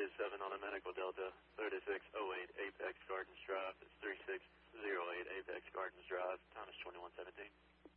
37 on a Medical Delta, 3608 Apex Gardens Drive. It's 3608 Apex Gardens Drive. Time is 21:17.